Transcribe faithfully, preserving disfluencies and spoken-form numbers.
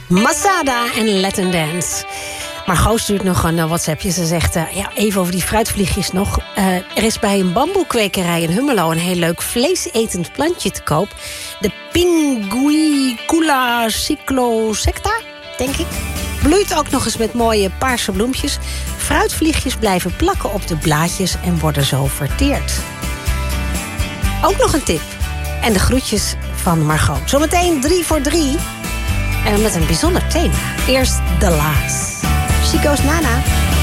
Masada en Latin Dance. Margot stuurt nog een WhatsAppje. Ze zegt, uh, ja, even over die fruitvliegjes nog. Uh, er is bij een bamboekwekerij in Hummelo een heel leuk vleesetend plantje te koop. De Pinguicula cyclosecta, denk ik. Bloeit ook nog eens met mooie paarse bloempjes. Fruitvliegjes blijven plakken op de blaadjes en worden zo verteerd. Ook nog een tip. En de groetjes van Margot. Zometeen drie voor drie. En met een bijzonder thema. Eerst The Last. She Goes Nana.